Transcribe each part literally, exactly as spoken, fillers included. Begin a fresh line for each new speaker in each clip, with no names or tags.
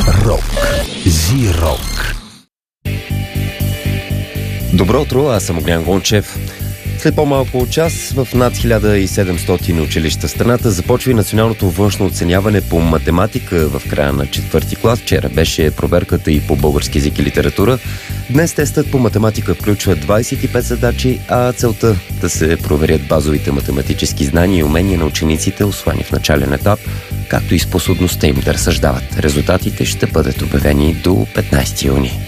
Рок. Зи-рок.
Добро утро, аз съм Огнян Гончев. След по-малко от час в над хиляда и седемстотин училища в страната започва и националното външно оценяване по математика в края на четвърти клас. Вчера беше проверката и по български език и литература. Днес тестът по математика включва двадесет и пет задачи, а целта да се проверят базовите математически знания и умения на учениците, усвоени в начален етап, както и способността им да разсъждават. Резултатите ще бъдат обявени до петнадесети юни.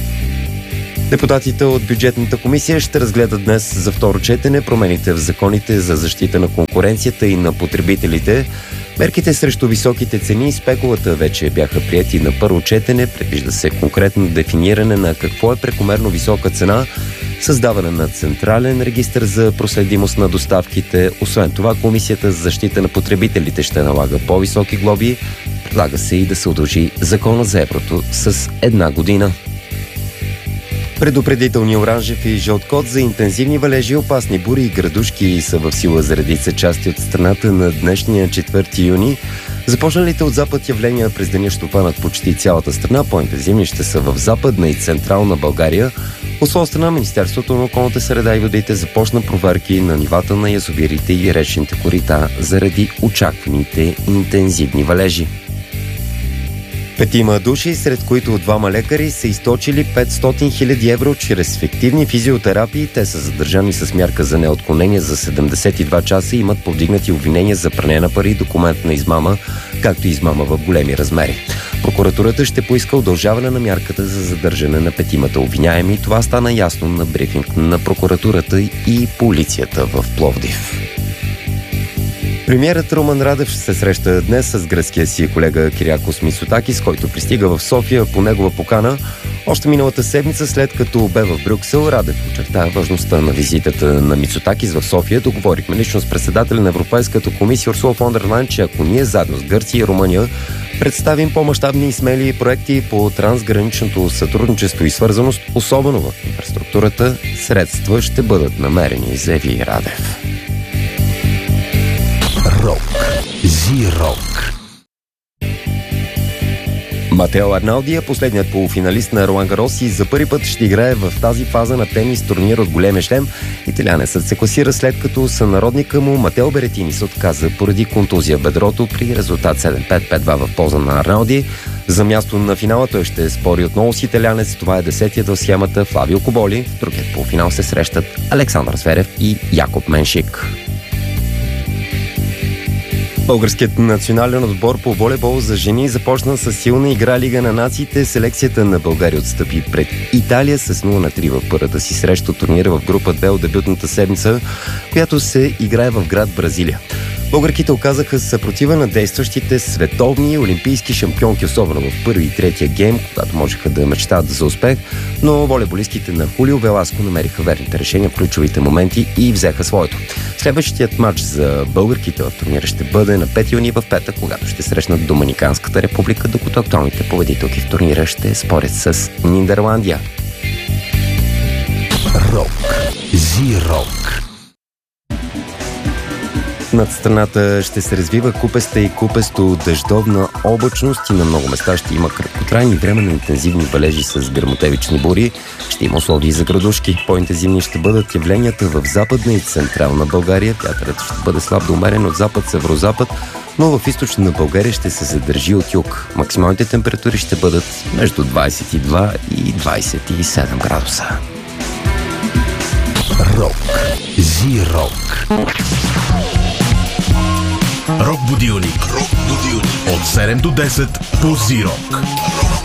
Депутатите от бюджетната комисия ще разгледат днес за второ четене промените в законите за защита на конкуренцията и на потребителите. Мерките срещу високите цени и спекулата вече бяха приети на първо четене. Предвижда се конкретно дефиниране на какво е прекомерно висока цена, създаване на централен регистър за проследимост на доставките. Освен това, Комисията за защита на потребителите ще налага по-високи глоби. Предлага се и да се удължи закона за еврото с една година. Предупредителни оранжев и жълт код за интензивни валежи, опасни бури и градушки са в сила за редица части от страната на днешния четвърти юни. Започналите от запад явления през деня ще опанат почти цялата страна. По-интензивни ще са в Западна и Централна България. От своя страна, Министерството на околната среда и водите започна проверки на нивата на язовирите и речните корита заради очакваните интензивни валежи. Петима души, сред които двама лекари, са източили петстотин хиляди евро чрез фиктивни физиотерапии. Те са задържани с мярка за неотклонение за седемдесет и два часа и имат повдигнати обвинения за пране на пари, документ на измама, както и измама в големи размери. Прокуратурата ще поиска удължаване на мярката за задържане на петимата обвиняеми. Това стана ясно на брифинг на прокуратурата и полицията в Пловдив. Премиерът Румен Радев ще се среща днес с гръцкия си колега Кириакос Мицотакис, който пристига в София по негова покана. Още миналата седмица, след като бе в Брюксел, Радев очерта важността на визитата на Мицотакис в София. Договорихме лично с председателя на Европейската комисия Урсула фон дер Лайен, че ако ние заедно с Гърция и Румъния представим по-мащабни и смели проекти по трансграничното сътрудничество и свързаност, особено в инфраструктурата, средства ще бъдат намерени, заяви Радев.
Рок. Зи-рок.
Матео Арналди е последният полуфиналист на Ролан Гарос и за първи път ще играе в тази фаза на тенис турнир от големия шлем. Италианецът се класира след като сънародника му Матео Беретини се отказа поради контузия в бедрото при резултат седем пет пет два в полза на Арналди. За място на финала той ще спори отново с италианец. Това е десетият в схемата Флавио Коболи. В другият полуфинал се срещат Александър Зверев и Якоб Меншик. Българският национален отбор по волейбол за жени започна с силна игра Лига на нациите. Селекцията на България отстъпи пред Италия с нула на три в първата си среща от турнира в група две от дебютната седмица, която се играе в град Бразилия. Българките оказаха съпротива на действащите световни и олимпийски шампионки, особено в първи и третия гейм, когато можеха да мечтаят за успех, но волейболистките на Хулио Веласко намериха верните решения в ключовите моменти и взеха своето. Следващият матч за българките в турнира ще бъде на пети юни в петък, когато ще срещнат Доминиканската република, докато актуалните победителки в турнира ще спорят с Нидерландия.
Рок. Зи-рок.
Над страната ще се развива купеста и купесто дъждовна облачност и на много места ще има краткотрайни временно интензивни валежи с гръмотевични бури. Ще има условия за градушки. По-интензивни ще бъдат явленията в Западна и Централна България. Вятърът ще бъде слаб до умерен от запад-северозапад, но в Източна България ще се задържи от юг. Максималните температури ще бъдат между двадесет и два и двадесет и седем градуса.
Рок. Зи-рок.
Рок будилник. Рок будилник. От седем до десет по Зи-рок.